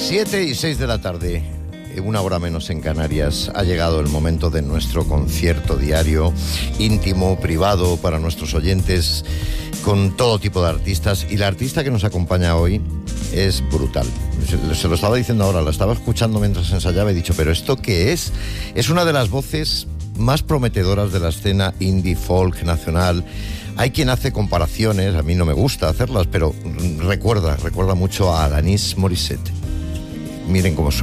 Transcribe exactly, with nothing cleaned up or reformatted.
Siete y seis de la tarde, una hora menos en Canarias, ha llegado el momento de nuestro concierto diario, íntimo, privado, para nuestros oyentes, con todo tipo de artistas. Y la artista que nos acompaña hoy es brutal. Se, se lo estaba diciendo ahora, la estaba escuchando mientras ensayaba y he dicho, ¿pero esto qué es? Es una de las voces más prometedoras de la escena indie folk nacional. Hay quien hace comparaciones, a mí no me gusta hacerlas, pero recuerda, recuerda mucho a Alanis Morissette. Miren cómo suena.